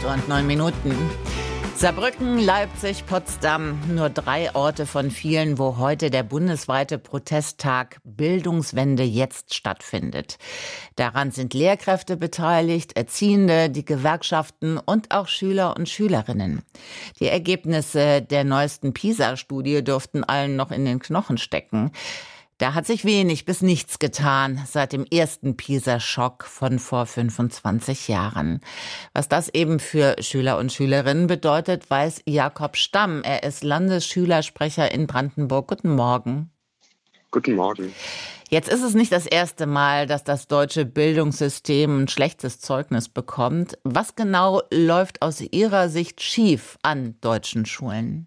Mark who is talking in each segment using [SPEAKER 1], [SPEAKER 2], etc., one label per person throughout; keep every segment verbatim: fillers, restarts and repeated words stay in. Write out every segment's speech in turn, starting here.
[SPEAKER 1] Uhr und neun Minuten. Saarbrücken, Leipzig, Potsdam, nur drei Orte von vielen, wo heute der bundesweite Protesttag Bildungswende jetzt stattfindet. Daran sind Lehrkräfte beteiligt, Erziehende, die Gewerkschaften und auch Schüler und Schülerinnen. Die Ergebnisse der neuesten PISA-Studie dürften allen noch in den Knochen stecken. Da hat sich wenig bis nichts getan seit dem ersten PISA-Schock von vor fünfundzwanzig Jahren. Was das eben für Schüler und Schülerinnen bedeutet, weiß Jakob Stamm. Er ist Landesschülersprecher in Brandenburg. Guten Morgen.
[SPEAKER 2] Guten Morgen.
[SPEAKER 1] Jetzt ist es nicht das erste Mal, dass das deutsche Bildungssystem ein schlechtes Zeugnis bekommt. Was genau läuft aus Ihrer Sicht schief an deutschen Schulen?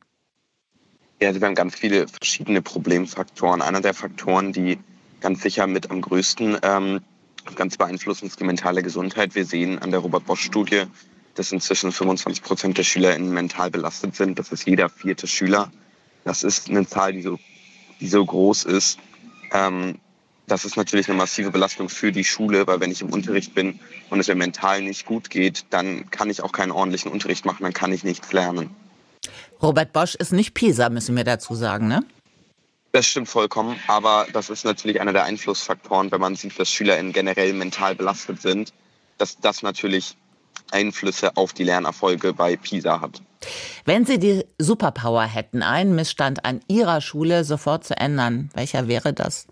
[SPEAKER 2] Ja, also wir haben ganz viele verschiedene Problemfaktoren. Einer der Faktoren, die ganz sicher mit am größten ähm, ganz beeinflussen, ist die mentale Gesundheit. Wir sehen an der Robert-Bosch-Studie, dass inzwischen fünfundzwanzig Prozent der SchülerInnen mental belastet sind. Das ist jeder vierte Schüler. Das ist eine Zahl, die so, die so groß ist. Ähm, das ist natürlich eine massive Belastung für die Schule, weil wenn ich im Unterricht bin und es mir mental nicht gut geht, dann kann ich auch keinen ordentlichen Unterricht machen, dann kann ich nichts lernen.
[SPEAKER 1] Robert Bosch ist nicht PISA, müssen wir dazu sagen, ne?
[SPEAKER 2] Das stimmt vollkommen, aber das ist natürlich einer der Einflussfaktoren, wenn man sieht, dass SchülerInnen generell mental belastet sind, dass das natürlich Einflüsse auf die Lernerfolge bei PISA hat.
[SPEAKER 1] Wenn Sie die Superpower hätten, einen Missstand an Ihrer Schule sofort zu ändern, welcher wäre das?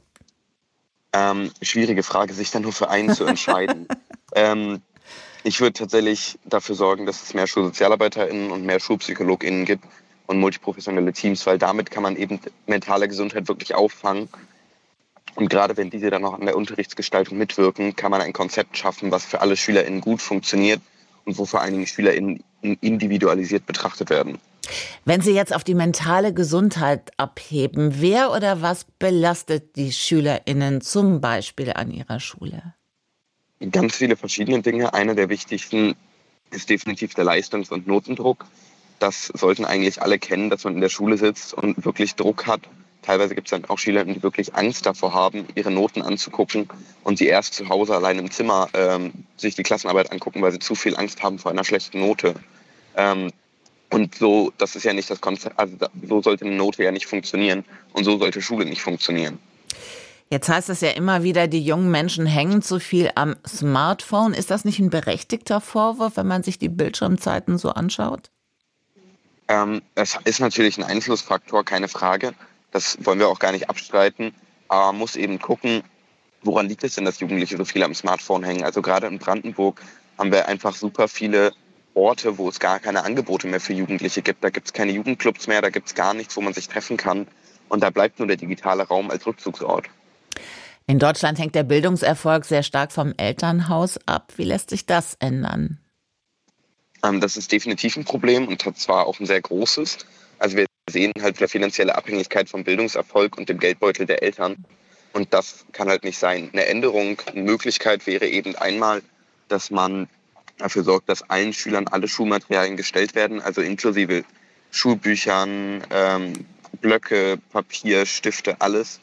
[SPEAKER 2] Ähm, schwierige Frage, sich dann nur für einen zu entscheiden. ähm, Ich würde tatsächlich dafür sorgen, dass es mehr SchulsozialarbeiterInnen und mehr SchulpsychologInnen gibt und multiprofessionelle Teams, weil damit kann man eben mentale Gesundheit wirklich auffangen. Und gerade wenn diese dann auch an der Unterrichtsgestaltung mitwirken, kann man ein Konzept schaffen, was für alle SchülerInnen gut funktioniert und wo vor allen Dingen SchülerInnen individualisiert betrachtet werden.
[SPEAKER 1] Wenn Sie jetzt auf die mentale Gesundheit abheben, wer oder was belastet die SchülerInnen zum Beispiel an ihrer Schule?
[SPEAKER 2] Ganz viele verschiedene Dinge. Einer der wichtigsten ist definitiv der Leistungs- und Notendruck. Das sollten eigentlich alle kennen, dass man in der Schule sitzt und wirklich Druck hat. Teilweise gibt es dann auch Schüler, die wirklich Angst davor haben, ihre Noten anzugucken und sie erst zu Hause allein im Zimmer ähm, sich die Klassenarbeit angucken, weil sie zu viel Angst haben vor einer schlechten Note. Ähm, und so, das ist ja nicht das Konzept, also so sollte eine Note ja nicht funktionieren und so sollte Schule nicht funktionieren.
[SPEAKER 1] Jetzt heißt es ja immer wieder, die jungen Menschen hängen zu viel am Smartphone. Ist das nicht ein berechtigter Vorwurf, wenn man sich die Bildschirmzeiten so anschaut?
[SPEAKER 2] Ähm, es ist natürlich ein Einflussfaktor, keine Frage. Das wollen wir auch gar nicht abstreiten. Aber man muss eben gucken, woran liegt es denn, dass Jugendliche so viel am Smartphone hängen. Also gerade in Brandenburg haben wir einfach super viele Orte, wo es gar keine Angebote mehr für Jugendliche gibt. Da gibt es keine Jugendclubs mehr, da gibt es gar nichts, wo man sich treffen kann. Und da bleibt nur der digitale Raum als Rückzugsort.
[SPEAKER 1] In Deutschland hängt der Bildungserfolg sehr stark vom Elternhaus ab. Wie lässt sich das ändern?
[SPEAKER 2] Ähm, das ist definitiv ein Problem und zwar auch ein sehr großes. Also wir sehen halt eine finanzielle Abhängigkeit vom Bildungserfolg und dem Geldbeutel der Eltern. Und das kann halt nicht sein. Eine Änderung, eine Möglichkeit wäre eben einmal, dass man dafür sorgt, dass allen Schülern alle Schulmaterialien gestellt werden, also inklusive Schulbüchern, ähm, Blöcke, Papier, Stifte, alles.